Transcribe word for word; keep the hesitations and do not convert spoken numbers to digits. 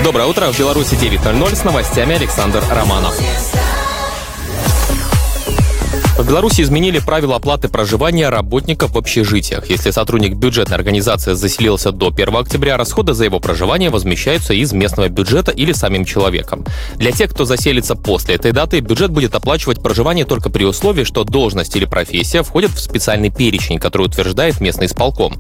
Доброе утро. В Беларуси девять ноль ноль. С новостями Александр Романов. В Беларуси изменили правила оплаты проживания работников в общежитиях. Если сотрудник бюджетной организации заселился до первого октября, расходы за его проживание возмещаются из местного бюджета или самим человеком. Для тех, кто заселится после этой даты, бюджет будет оплачивать проживание только при условии, что должность или профессия входят в специальный перечень, который утверждает местный исполком.